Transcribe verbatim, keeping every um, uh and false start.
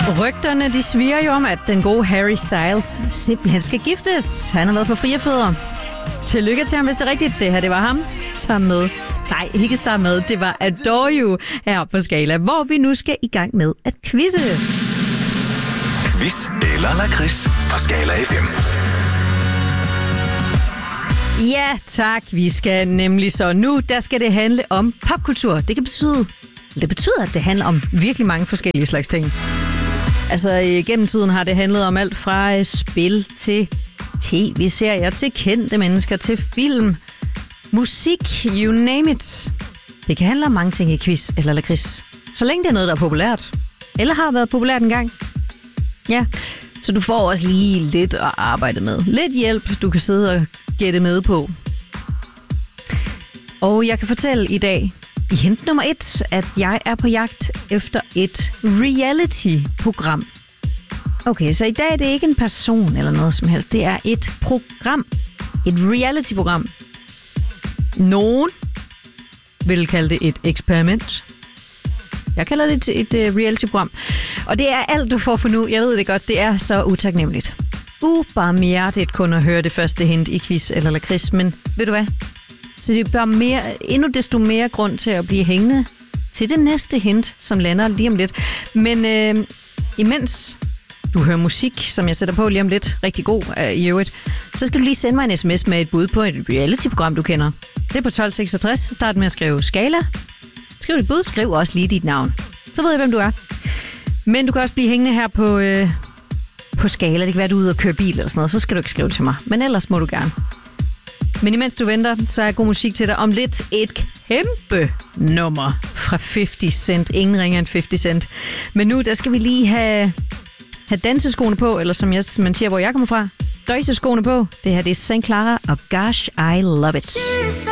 Rygterne, de sviger jo om, at den gode Harry Styles simpelthen skal giftes. Han har været på frie fødder. Tillykke til ham, hvis det er rigtigt. Det her, det var ham sammen med... Nej, ikke sammen med. Det var Adore You her på Skala, hvor vi nu skal i gang med at quizze. Quiz eller lakrids på Skala F M. Ja, tak. Vi skal nemlig så nu, der skal det handle om popkultur. Det kan betyde... Det betyder, at det handler om virkelig mange forskellige slags ting. Altså, gennem tiden har det handlet om alt fra spil til tv-serier, til kendte mennesker, til film, musik, you name it. Det kan handle om mange ting i quiz eller lakrids. Så længe det er noget, der er populært, eller har været populært engang. Ja, så du får også lige lidt at arbejde med. Lidt hjælp, du kan sidde og gætte med på. Og jeg kan fortælle i dag, i hint nummer et, at jeg er på jagt efter et reality-program. Okay, så i dag er det ikke en person eller noget som helst. Det er et program. Et reality-program. Nogen vil kalde det et eksperiment. Jeg kalder det et, et reality-program. Og det er alt, du får for nu. Jeg ved det godt, det er så utaknemmeligt. Ubarmhjertigt kun at høre det første hint i quiz eller lakrids. Men ved du hvad? Så det er bare mere, endnu desto mere grund til at blive hængende til det næste hint, som lander lige om lidt. Men øh, imens du hører musik, som jeg sætter på lige om lidt, rigtig god øh, i øvrigt, så skal du lige sende mig en sms med et bud på et reality-program, du kender. Det er på tolv seksogtres. Start med at skrive Skala. Skriv dit bud, skriv også lige dit navn. Så ved jeg, hvem du er. Men du kan også blive hængende her på, øh, på Skala. Det kan være, du er ude og køre bil eller sådan noget. Så skal du ikke skrive det til mig. Men ellers må du gerne. Men imens du venter, så er god musik til dig. Om lidt et kæmpe nummer fra halvtreds Cent. Ingen ringer end halvtreds Cent. Men nu, der skal vi lige have, have danseskoene på, eller som jeg, man siger, hvor jeg kommer fra, døjseskoene på. Det her, det er Saint Clara og Gosh, I Love It.